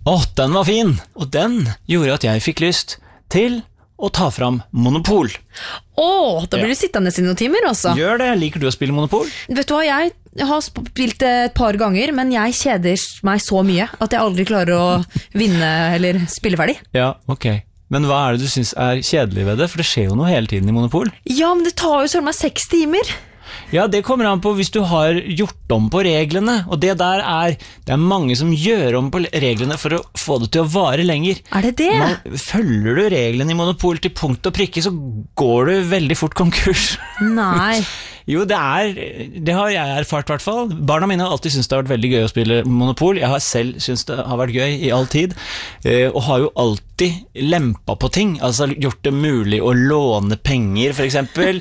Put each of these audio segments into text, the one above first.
Den var fin, og den gjorde at jeg fikk lyst til å ta fram Monopol. Da blir du sittende i noen timer også. Gjør det, liker du å spille Monopol? Vet du hva, jeg har spilt det et par ganger, men jeg kjeder meg så mye at jeg aldri klarer å vinne eller spille ferdig. Ja, ok. Men hva er det du synes er kjedelig ved det? For det skjer jo noe hele tiden i Monopol. Ja, men det tar jo sånn meg 6 timer. Ja, det kommer an på hvis du har gjort om på reglene, og det er mange som gjør om på reglene for å få det til å vare lenger. Er det det? Følger du reglene i Monopol til punkt og prikke, så går du veldig fort konkurs. Nei. Jo, det har jeg erfart i hvert fall. Barna mine har alltid syntes det har vært veldig gøy å spille Monopol. Jeg har selv syntes det har vært gøy i all tid, og har jo alltid lempet på ting, altså gjort det mulig å låne penger, for eksempel,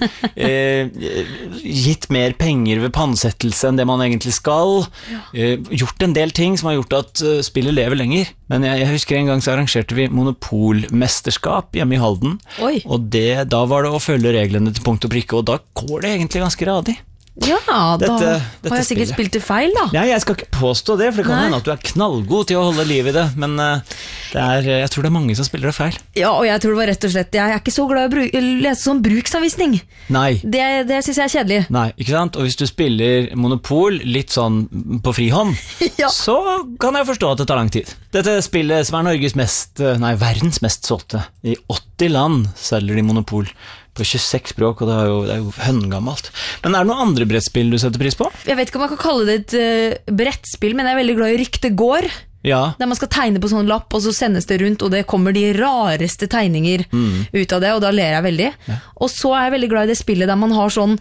gitt mer penger ved pantsettelse enn det man egentlig skal, gjort en del ting som har gjort at spillet lever lenger. Men jeg husker en gang så arrangerte vi monopolmesterskap hjemme i Halden. Oi. Og da var det å følge reglene til punkt og prikke, og da går det egentlig ganske radig. Ja, da har jeg sikkert spillet. spilt det feil da. Ja, jeg skal ikke påstå det, for det kan hende at du er knallgod til å holde liv i det, men jeg tror det er mange som spiller det feil. Ja, og jeg tror det var rett og slett, jeg er ikke så glad i å lese sånn bruksanvisning. Nei. Det synes jeg er kjedelig. Nei, ikke sant? Og hvis du spiller Monopol litt sånn på frihånd, Ja. så kan jeg forstå at det tar lang tid. Dette spillet som er verdens mest solgte. I 80 land selger de Monopol. På 26 språk, og det er jo høngammelt. Men er det noen andre brettspill du setter pris på? Jeg vet ikke om jeg kan kalle det et brettspill, men jeg er veldig glad i Rykte går. Ja. Der man skal tegne på sånn lapp, og så sendes det rundt, og det kommer de rareste tegninger ut av det, og da ler jeg veldig. Ja. Og så er jeg veldig glad i det spillet der man har sånn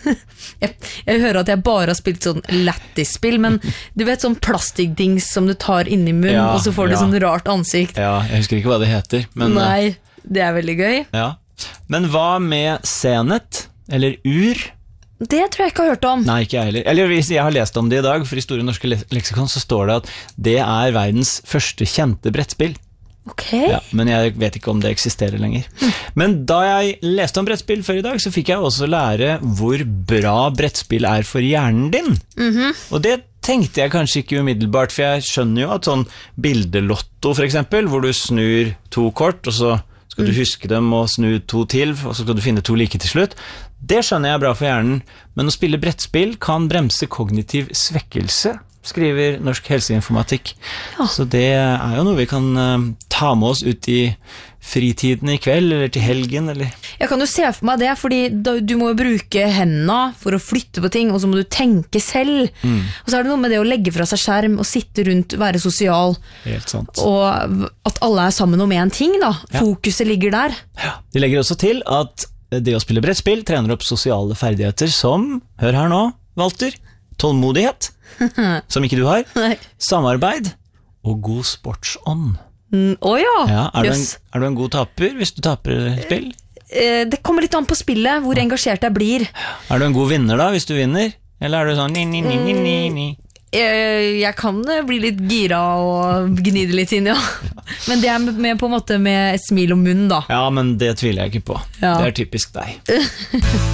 jeg hører at jeg bare har spilt sånn lættis-spill, men du vet sånn plastikkdings som du tar inn i munnen, og så får du sånn rart ansikt. Ja, jeg husker ikke hva det heter. Men, nei, det er veldig gøy. Ja. Men hva med Senet, eller Ur? Det tror jeg ikke har hørt om. Nei, ikke jeg heller. Eller hvis jeg har lest om det i dag, for i Store norske leksikon så står det at det er verdens første kjente brettspill. Ok. Ja, men jeg vet ikke om det eksisterer lenger. Men da jeg leste om brettspill før i dag, så fikk jeg også lære hvor bra brettspill er for hjernen din. Og det tenkte jeg kanskje ikke umiddelbart, for jeg skjønner jo at sånn bildelotto for eksempel, hvor du snur 2 kort, og så skal du huske dem og snu 2 til, og så skal du finne 2 like til slutt. Det skjønner jeg er bra for hjernen, men å spille brettspill kan bremse kognitiv svekkelse, skriver Norsk Helseinformatikk. Ja. Så det er jo noe vi kan ta med oss ut i fritiden i kveld, eller til helgen, eller... Jeg kan jo se for meg det, fordi du må jo bruke hendene for å flytte på ting, og så må du tenke selv. Og så er det noe med det å legge fra seg skjerm, og sitte rundt, være sosial. Helt sant. Og at alle er sammen om en ting da. Ja. Fokuset ligger der. Ja. De legger også til at det å spille brettspill trener opp sosiale ferdigheter som, hør her nå, Walter, tålmodighet, som ikke du har, samarbeid og god sportsånd. Ja, er du en god taper hvis du taper spill? Det kommer litt an på spillet, hvor engasjert jeg blir. Er du en god vinner da, hvis du vinner? Eller er du sånn ni? Jeg kan bli litt gira og gni det litt inn, ja. Men det er med, på en måte med et smil om munnen da. Ja, men det tviler jeg ikke på. Ja. Det er typisk deg.